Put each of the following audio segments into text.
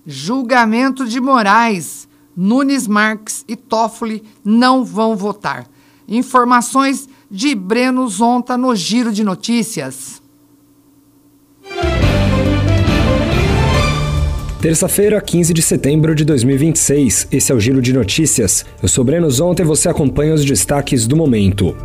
Julgamento de Moraes. Nunes Marques e Toffoli não vão votar. Informações de Breno Zonta no Giro de Notícias. Terça-feira, 15 de setembro de 2026. Esse é o Giro de Notícias. Eu sou Breno Zonta e você acompanha os destaques do momento.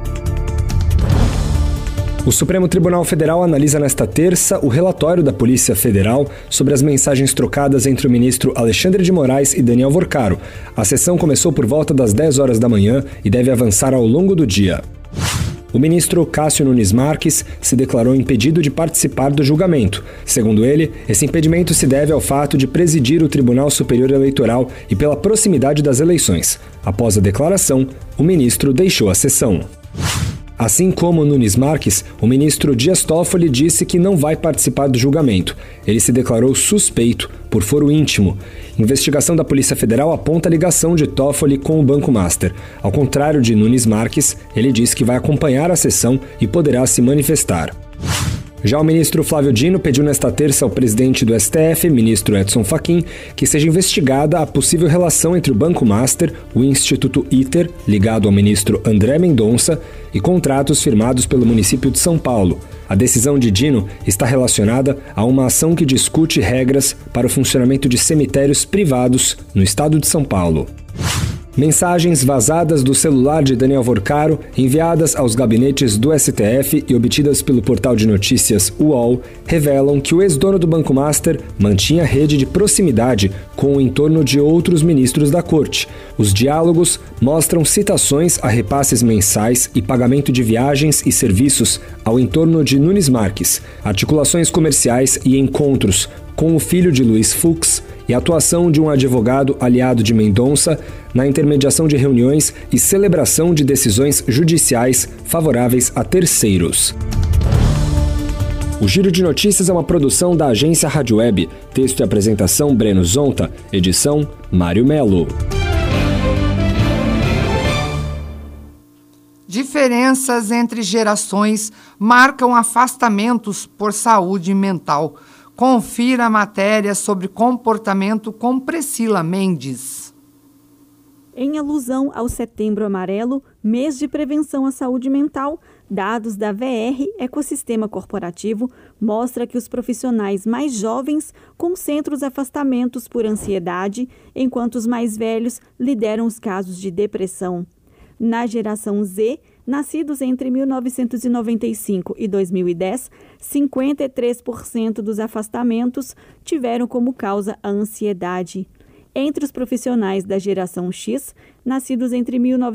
O Supremo Tribunal Federal analisa nesta terça o relatório da Polícia Federal sobre as mensagens trocadas entre o ministro Alexandre de Moraes e Daniel Worcaro. A sessão começou por volta das 10 horas da manhã e deve avançar ao longo do dia. O ministro Cássio Nunes Marques se declarou impedido de participar do julgamento. Segundo ele, esse impedimento se deve ao fato de presidir o Tribunal Superior Eleitoral e pela proximidade das eleições. Após a declaração, o ministro deixou a sessão. Assim como Nunes Marques, o ministro Dias Toffoli disse que não vai participar do julgamento. Ele se declarou suspeito por foro íntimo. Investigação da Polícia Federal aponta a ligação de Toffoli com o Banco Master. Ao contrário de Nunes Marques, ele disse que vai acompanhar a sessão e poderá se manifestar. Já o ministro Flávio Dino pediu nesta terça ao presidente do STF, ministro Edson Fachin, que seja investigada a possível relação entre o Banco Master, o Instituto ITER, ligado ao ministro André Mendonça, e contratos firmados pelo município de São Paulo. A decisão de Dino está relacionada a uma ação que discute regras para o funcionamento de cemitérios privados no estado de São Paulo. Mensagens vazadas do celular de Daniel Worcaro, enviadas aos gabinetes do STF e obtidas pelo portal de notícias UOL, revelam que o ex-dono do Banco Master mantinha rede de proximidade com o entorno de outros ministros da corte. Os diálogos mostram citações a repasses mensais e pagamento de viagens e serviços ao entorno de Nunes Marques, articulações comerciais e encontros com o filho de Luiz Fux e a atuação de um advogado aliado de Mendonça na intermediação de reuniões e celebração de decisões judiciais favoráveis a terceiros. O Giro de Notícias é uma produção da agência Rádio Web. Texto e apresentação Breno Zonta. Edição Mário Melo. Diferenças entre gerações marcam afastamentos por saúde mental. Confira a matéria sobre comportamento com Priscila Mendes. Em alusão ao Setembro Amarelo, mês de prevenção à saúde mental, dados da VR Ecossistema Corporativo mostra que os profissionais mais jovens concentram os afastamentos por ansiedade, enquanto os mais velhos lideram os casos de depressão. Na geração Z, nascidos entre 1995 e 2010, 53% dos afastamentos tiveram como causa a ansiedade. Entre os profissionais da geração X, nascidos entre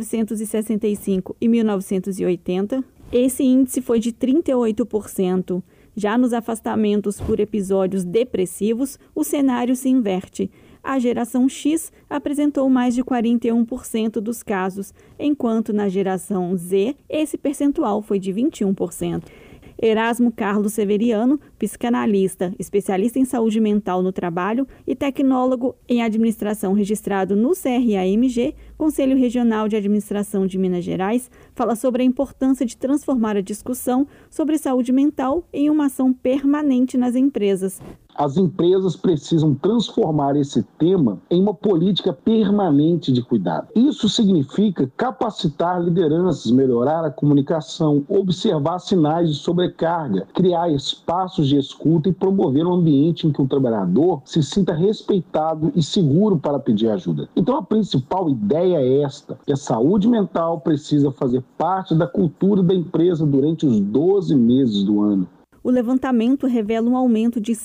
1965 e 1980, esse índice foi de 38%. Já nos afastamentos por episódios depressivos, o cenário se inverte. A geração X apresentou mais de 41% dos casos, enquanto na geração Z, esse percentual foi de 21%. Erasmo Carlos Severiano, psicanalista, especialista em saúde mental no trabalho e tecnólogo em administração registrado no CRAMG, Conselho Regional de Administração de Minas Gerais, fala sobre a importância de transformar a discussão sobre saúde mental em uma ação permanente nas empresas. As empresas precisam transformar esse tema em uma política permanente de cuidado. Isso significa capacitar lideranças, melhorar a comunicação, observar sinais de sobrecarga, criar espaços de escuta e promover um ambiente em que o trabalhador se sinta respeitado e seguro para pedir ajuda. Então, a principal ideia é esta, que a saúde mental precisa fazer parte da cultura da empresa durante os 12 meses do ano. O levantamento revela um aumento de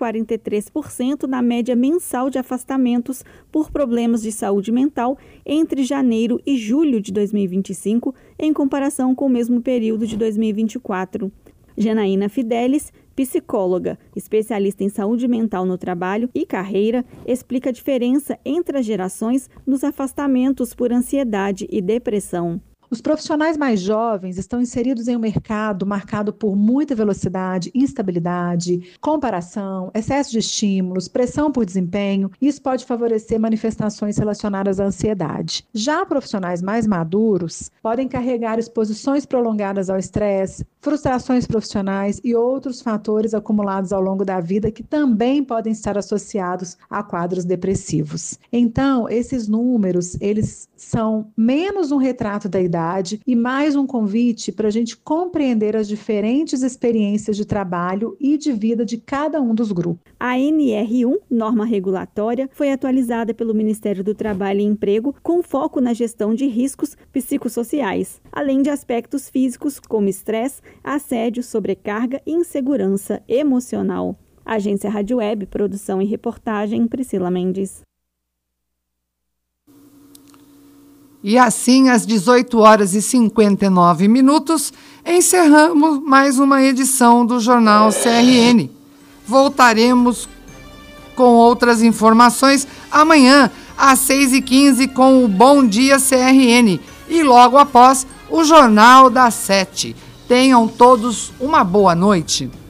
143% na média mensal de afastamentos por problemas de saúde mental entre janeiro e julho de 2025, em comparação com o mesmo período de 2024. Janaína Fidelis, psicóloga, especialista em saúde mental no trabalho e carreira, explica a diferença entre as gerações nos afastamentos por ansiedade e depressão. Os profissionais mais jovens estão inseridos em um mercado marcado por muita velocidade, instabilidade, comparação, excesso de estímulos, pressão por desempenho, e isso pode favorecer manifestações relacionadas à ansiedade. Já profissionais mais maduros podem carregar exposições prolongadas ao estresse, frustrações profissionais e outros fatores acumulados ao longo da vida que também podem estar associados a quadros depressivos. Então, esses números, eles são menos um retrato da idade e mais um convite para a gente compreender as diferentes experiências de trabalho e de vida de cada um dos grupos. A NR1, norma regulatória, foi atualizada pelo Ministério do Trabalho e Emprego com foco na gestão de riscos psicossociais, além de aspectos físicos como estresse, assédio, sobrecarga e insegurança emocional. Agência Rádio Web, produção e reportagem, Priscila Mendes. E assim, às 18h59, encerramos mais uma edição do Jornal CRN. Voltaremos com outras informações amanhã, às 6h15, com o Bom Dia CRN. E logo após, o Jornal das 7. Tenham todos uma boa noite.